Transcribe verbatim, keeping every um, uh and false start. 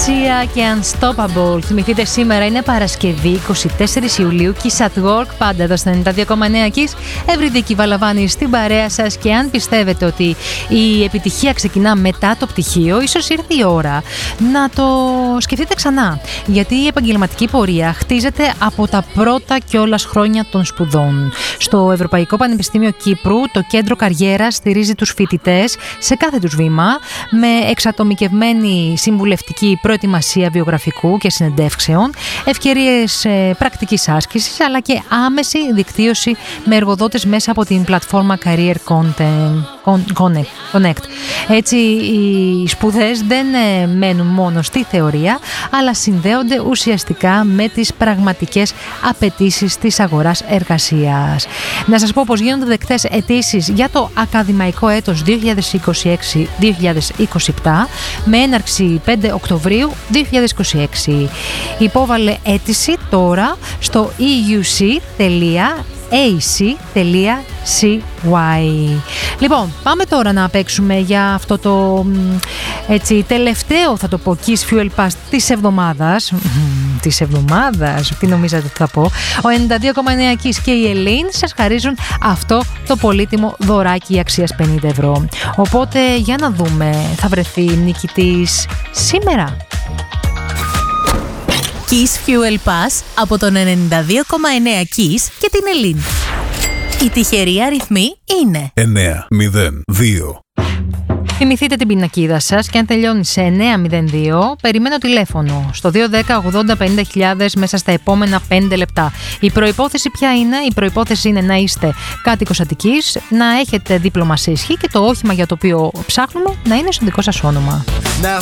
Sia και Unstoppable. Θυμηθείτε, σήμερα είναι Παρασκευή είκοσι τέσσερις Ιουλίου. Kiss at Work, πάντα εδώ στο ενενήντα δύο κόμμα εννέα Kiss. Ευρυδική Βαλαβάνη στην παρέα σας. Και αν πιστεύετε ότι η επιτυχία ξεκινά μετά το πτυχίο, ίσως ήρθε η ώρα να το σκεφτείτε ξανά. Γιατί η επαγγελματική πορεία χτίζεται από τα πρώτα κιόλας χρόνια των σπουδών. Στο Ευρωπαϊκό Πανεπιστήμιο Κύπρου, το Κέντρο Καριέρας στηρίζει τους φοιτητές σε κάθε τους βήμα με εξατομικευμένη συμβουλευτική προετοιμασία βιογραφικού και συνεντεύξεων, ευκαιρίες ε, πρακτικής άσκησης, αλλά και άμεση δικτύωση με εργοδότες μέσα από την πλατφόρμα Career Content, Connect. Έτσι, οι σπουδές δεν ε, μένουν μόνο στη θεωρία, αλλά συνδέονται ουσιαστικά με τις πραγματικές απαιτήσεις της αγοράς εργασίας. Να σας πω πως γίνονται δεκτές αιτήσεις για το ακαδημαϊκό έτος δύο χιλιάδες είκοσι έξι δύο χιλιάδες είκοσι επτά με έναρξη πέντε Οκτωβρίου δύο χιλιάδες είκοσι έξι. Υπόβαλε αίτηση τώρα στο e u c τελεία a c τελεία c y. Λοιπόν, πάμε τώρα να παίξουμε για αυτό το έτσι, τελευταίο, θα το πω, Kiss Fuel Pass της εβδομάδας. Της εβδομάδας, τι νομίζατε ότι θα πω. Ο ενενήντα δύο κόμμα εννέα Kiss και η Ελίν σας χαρίζουν αυτό το πολύτιμο δωράκι αξίας πενήντα ευρώ. Οπότε, για να δούμε, θα βρεθεί νικητής σήμερα. Kiss Fuel Pass από τον ενενήντα δύο κόμμα εννέα Kiss και την Ελίν. Οι τυχεροί αριθμοί είναι εννέα μηδέν δύο. Θυμηθείτε την πινακίδα σας και αν τελειώνει σε εννέα μηδέν δύο, περιμένω τηλέφωνο στο δύο ένα μηδέν ογδόντα πενήντα χιλιάδες μέσα στα επόμενα πέντε λεπτά. Η προϋπόθεση ποια είναι? Η προϋπόθεση είναι να είστε κάτοικος Αττικής, να έχετε δίπλωμα σε ισχύ και το όχημα για το οποίο ψάχνουμε να είναι στο δικό σας όνομα.